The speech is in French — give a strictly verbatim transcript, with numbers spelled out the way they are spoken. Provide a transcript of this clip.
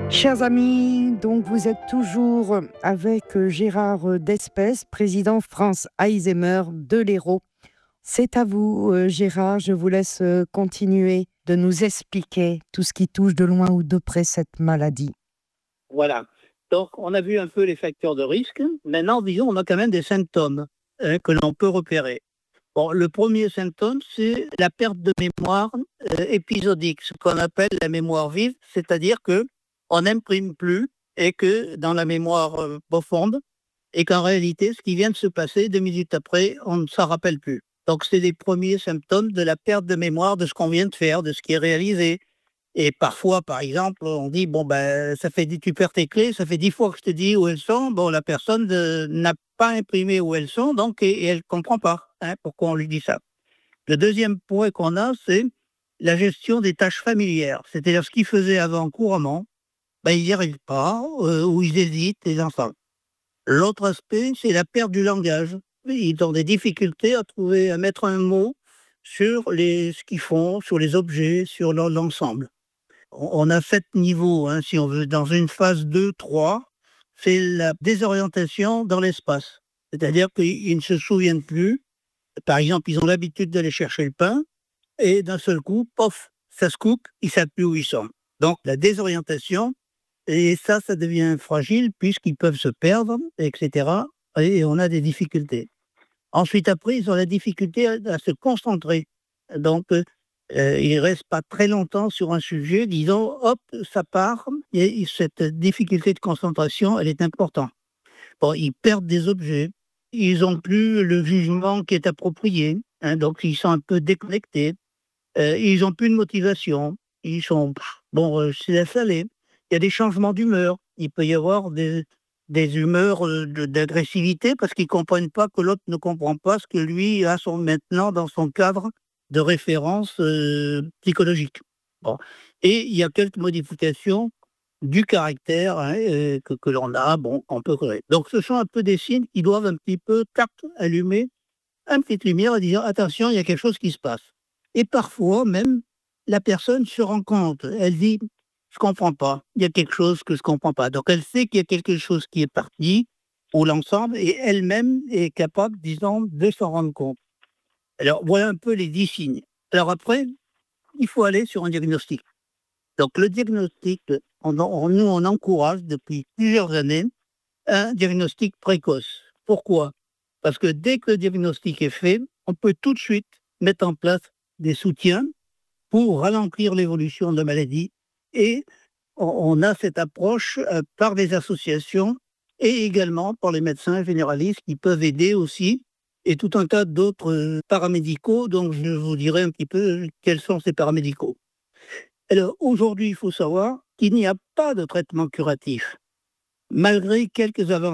Chers amis, donc vous êtes toujours avec Gérard Despès, président France Alzheimer de l'Hérault. C'est à vous, euh, Gérard, je vous laisse euh, continuer de nous expliquer tout ce qui touche de loin ou de près cette maladie. Voilà. Donc, on a vu un peu les facteurs de risque. Maintenant, disons, on a quand même des symptômes hein, que l'on peut repérer. Bon, le premier symptôme, c'est la perte de mémoire euh, épisodique, ce qu'on appelle la mémoire vive, c'est-à-dire que on n'imprime plus et que dans la mémoire euh, profonde, et qu'en réalité, ce qui vient de se passer deux minutes après, on ne s'en rappelle plus. Donc, c'est les premiers symptômes de la perte de mémoire de ce qu'on vient de faire, de ce qui est réalisé. Et parfois, par exemple, on dit, bon, ben, ça fait, dix- tu perds tes clés, ça fait dix fois que je te dis où elles sont. Bon, la personne euh, n'a pas imprimé où elles sont, donc, et, et elle ne comprend pas hein, pourquoi on lui dit ça. Le deuxième point qu'on a, c'est la gestion des tâches familières. C'est-à-dire ce qu'ils faisaient avant couramment, ben, ils n'y arrivent pas, euh, ou ils hésitent, les enfants. L'autre aspect, c'est la perte du langage. Ils ont des difficultés à trouver, à mettre un mot sur les, ce qu'ils font, sur les objets, sur l'en- l'ensemble. On a sept niveaux, hein, si on veut. Dans une phase deux, trois, c'est la désorientation dans l'espace. C'est-à-dire qu'ils ne se souviennent plus. Par exemple, ils ont l'habitude d'aller chercher le pain et d'un seul coup, pof, ça se coupe, ils ne savent plus où ils sont. Donc, la désorientation, et ça, ça devient fragile puisqu'ils peuvent se perdre, et cetera. Et on a des difficultés. Ensuite, après, ils ont la difficulté à, à se concentrer. Donc, euh, euh, ils ne restent pas très longtemps sur un sujet, disons, hop, ça part, et cette difficulté de concentration, elle est importante. Bon, ils perdent des objets, ils n'ont plus le jugement qui est approprié, hein, donc ils sont un peu déconnectés, euh, ils n'ont plus de motivation, ils sont, pff, bon, euh, c'est laisse aller. Il y a des changements d'humeur, il peut y avoir des, des humeurs euh, de- d'agressivité parce qu'ils ne comprennent pas que l'autre ne comprend pas ce que lui a son, maintenant dans son cadre de référence euh, psychologique. Bon. Et il y a quelques modifications du caractère hein, euh, que, que l'on a, bon, on peut connaître. Donc ce sont un peu des signes qui doivent un petit peu tac, allumer une petite lumière en disant attention, il y a quelque chose qui se passe. Et parfois même, la personne se rend compte, elle dit je comprends pas, il y a quelque chose que je comprends pas. Donc elle sait qu'il y a quelque chose qui est parti, ou l'ensemble, et elle-même est capable, disons, de s'en rendre compte. Alors voilà un peu les dix signes. Alors après, il faut aller sur un diagnostic. Donc le diagnostic, on, on- nous on encourage depuis plusieurs années un diagnostic précoce. Pourquoi? Parce que dès que le diagnostic est fait, on peut tout de suite mettre en place des soutiens pour ralentir l'évolution de la maladie et on, on a cette approche euh, par des associations et également par les médecins généralistes qui peuvent aider aussi et tout un tas d'autres euh, paramédicaux. Donc je vous dirai un petit peu quels sont ces paramédicaux. Alors aujourd'hui, il faut savoir qu'il n'y a pas de traitement curatif malgré quelques avancées.